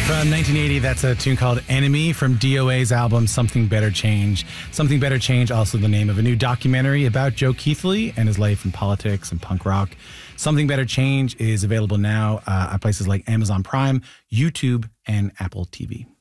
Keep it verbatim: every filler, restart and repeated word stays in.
From nineteen eighty, that's a tune called Enemy from D O A's album Something Better Change. Something Better Change, also the name of a new documentary about Joe Keithley and his life in politics and punk rock. Something Better Change is available now uh, at places like Amazon Prime, YouTube, and Apple T V.